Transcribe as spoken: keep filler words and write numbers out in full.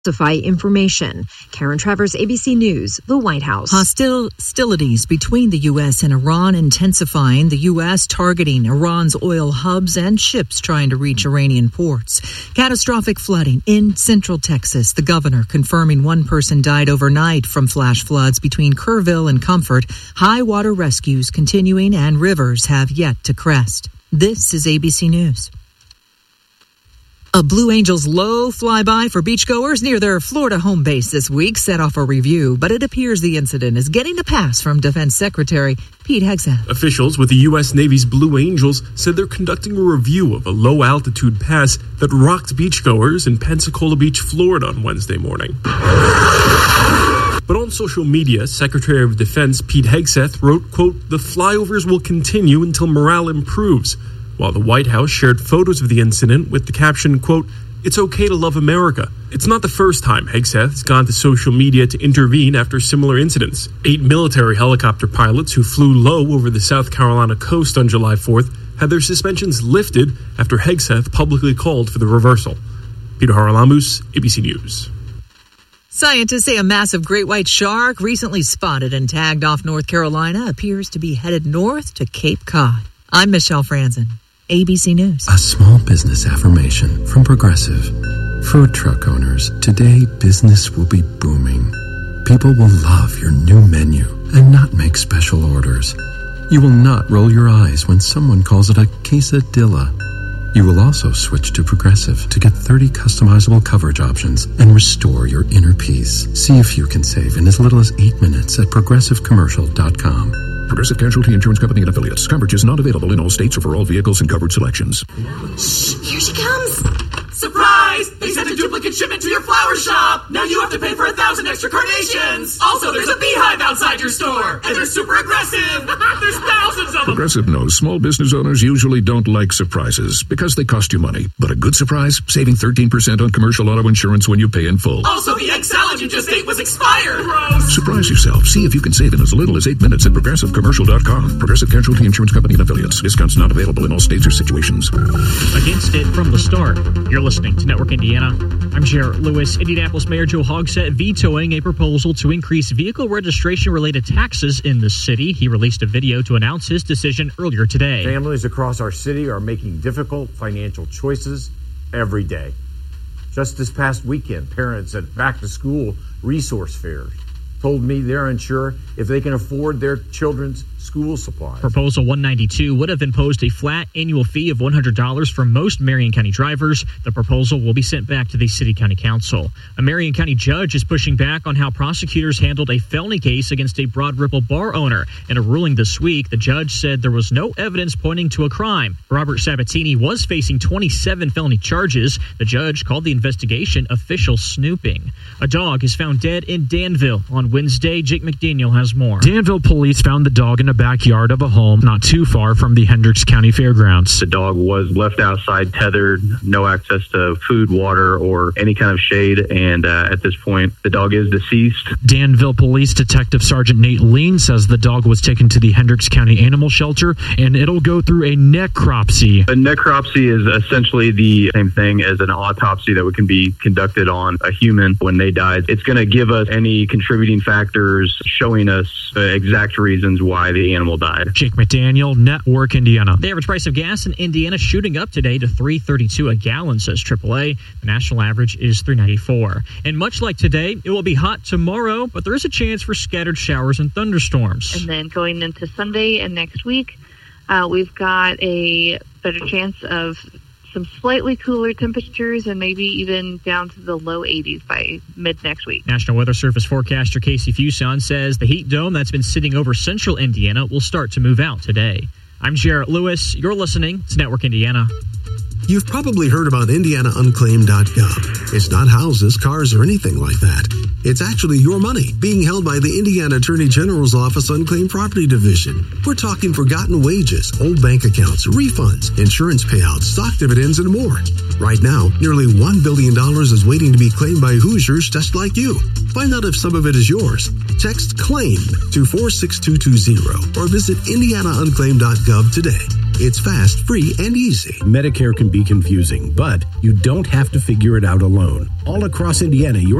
information. Karen Travers, A B C News, the White House. Hostilities between the U S and Iran intensifying, the U S targeting Iran's oil hubs and ships trying to reach Iranian ports. Catastrophic flooding in central Texas. The governor confirming one person died overnight from flash floods between Kerrville and Comfort. High water rescues continuing and rivers have yet to crest. This is A B C News. A Blue Angels low flyby for beachgoers near their Florida home base this week set off a review, but it appears the incident is getting a pass from Defense Secretary Pete Hegseth. Officials with the U S Navy's Blue Angels said they're conducting a review of a low-altitude pass that rocked beachgoers in Pensacola Beach, Florida on Wednesday morning. But on social media, Secretary of Defense Pete Hegseth wrote, quote, "The flyovers will continue until morale improves," while the White House shared photos of the incident with the caption, quote, "It's okay to love America." It's not the first time Hegseth has gone to social media to intervene after similar incidents. Eight military helicopter pilots who flew low over the South Carolina coast on July fourth had their suspensions lifted after Hegseth publicly called for the reversal. Peter Haralamus, A B C News. Scientists say a massive great white shark recently spotted and tagged off North Carolina appears to be headed north to Cape Cod. I'm Michelle Franzen, A B C News. A small business affirmation from Progressive. Food truck owners, today business will be booming. People will love your new menu and not make special orders. You will not roll your eyes when someone calls it a quesadilla. You will also switch to Progressive to get thirty customizable coverage options and restore your inner peace. See if you can save in as little as eight minutes at progressive commercial dot com. Progressive Casualty Insurance Company and Affiliates. Coverage is not available in all states or for all vehicles and covered selections. Shh, here she comes. Surprise! They sent a duplicate shipment to your flower shop. Now you have to pay for a thousand extra carnations. Also, there's a beehive outside your store, and they're super aggressive. There's thousands of them. Progressive knows small business owners usually don't like surprises because they cost you money. But a good surprise, saving thirteen percent on commercial auto insurance when you pay in full. Also, the egg salad you just ate was expired. Gross. Surprise yourself. See if you can save in as little as eight minutes at progressive commercial dot com. Progressive Casualty Insurance Company and Affiliates. Discounts not available in all states or situations. Against it from the start. You're listening to Network Indiana. I'm Jarrett Lewis. Indianapolis Mayor Joe Hogsett vetoing a proposal to increase vehicle registration-related taxes in the city. He released a video to announce his decision earlier today. Families across our city are making difficult financial choices every day. Just this past weekend, parents at back-to-school resource fairs told me they're unsure if they can afford their children's school supplies. Proposal one ninety-two would have imposed a flat annual fee of one hundred dollars for most Marion County drivers. The proposal will be sent back to the City County Council. A Marion County judge is pushing back on how prosecutors handled a felony case against a Broad Ripple bar owner. In a ruling this week, the judge said there was no evidence pointing to a crime. Robert Sabatini was facing twenty-seven felony charges. The judge called the investigation official snooping. A dog is found dead in Danville on Wednesday. Jake McDaniel has more. Danville police found the dog in a backyard of a home not too far from the Hendricks County Fairgrounds. The dog was left outside, tethered, no access to food, water, or any kind of shade, and uh, at this point, the dog is deceased. Danville Police Detective Sergeant Nate Lean says the dog was taken to the Hendricks County Animal Shelter, and it'll go through a necropsy. A necropsy is essentially the same thing as an autopsy that can be conducted on a human when they died. It's going to give us any contributing factors, showing us the exact reasons why the animal died. Jake McDaniel, Network Indiana. The average price of gas in Indiana shooting up today to three thirty-two a gallon, says triple A. The national average is three ninety-four. And much like today, it will be hot tomorrow, but there is a chance for scattered showers and thunderstorms. And then going into Sunday and next week, uh, we've got a better chance of some slightly cooler temperatures and maybe even down to the low eighties by mid next week. National Weather Service forecaster Casey Fuson says the heat dome that's been sitting over central Indiana will start to move out today. I'm Jarrett Lewis. You're listening to Network Indiana. You've probably heard about indiana unclaimed dot gov. It's not houses, cars, or anything like that. It's actually your money being held by the Indiana Attorney General's Office Unclaimed Property Division. We're talking forgotten wages, old bank accounts, refunds, insurance payouts, stock dividends, and more. Right now, nearly one billion dollars is waiting to be claimed by Hoosiers just like you. Find out if some of it is yours. Text CLAIM to four six two two zero or visit indiana unclaimed dot gov today. It's fast, free, and easy. Medicare can be confusing, but you don't have to figure it out alone. All across Indiana, your